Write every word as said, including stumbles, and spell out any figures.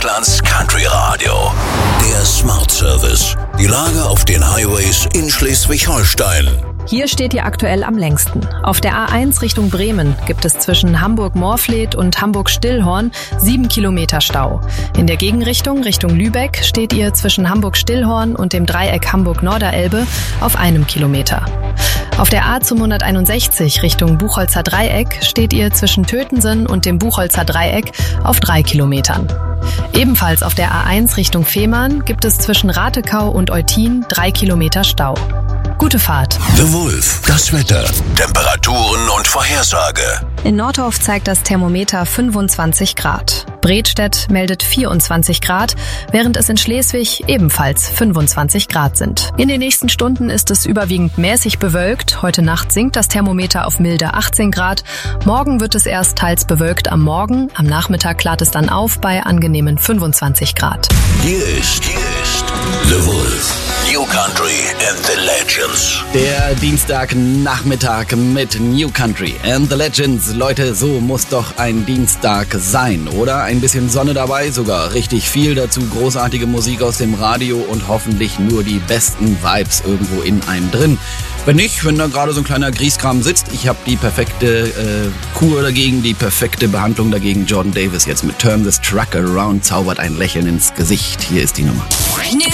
Deutschlands Country Radio. Der Smart Service. Die Lage auf den Highways in Schleswig-Holstein. Hier steht ihr aktuell am längsten. Auf der A eins Richtung Bremen gibt es zwischen Hamburg-Morfleet und Hamburg-Stillhorn sieben Kilometer Stau. In der Gegenrichtung Richtung Lübeck steht ihr zwischen Hamburg-Stillhorn und dem Dreieck Hamburg-Norderelbe auf einem Kilometer. Auf der A zweihunderteinundsechzig Richtung Buchholzer Dreieck steht ihr zwischen Tötensen und dem Buchholzer Dreieck auf drei Kilometern. Ebenfalls auf der A eins Richtung Fehmarn gibt es zwischen Ratekau und Eutin drei Kilometer Stau. Gute Fahrt. The Wolf. Das Wetter. Temperaturen und Vorhersage. In Nordorf zeigt das Thermometer fünfundzwanzig Grad. Bredstedt meldet vierundzwanzig Grad, während es in Schleswig ebenfalls fünfundzwanzig Grad sind. In den nächsten Stunden ist es überwiegend mäßig bewölkt. Heute Nacht sinkt das Thermometer auf milde achtzehn Grad. Morgen wird es erst teils bewölkt am Morgen. Am Nachmittag klart es dann auf bei angenehmen fünfundzwanzig Grad. Hier ist, hier ist The Wolf. New Country and the Legends. Der Dienstagnachmittag mit New Country and the Legends. Leute, so muss doch ein Dienstag sein, oder? Ein bisschen Sonne dabei, sogar richtig viel dazu. Großartige Musik aus dem Radio und hoffentlich nur die besten Vibes irgendwo in einem drin. Wenn nicht, wenn da gerade so ein kleiner Grieskram sitzt, ich habe die perfekte äh, Kur dagegen, die perfekte Behandlung dagegen. Jordan Davis jetzt mit Turn This Truck Around zaubert ein Lächeln ins Gesicht. Hier ist die Nummer. New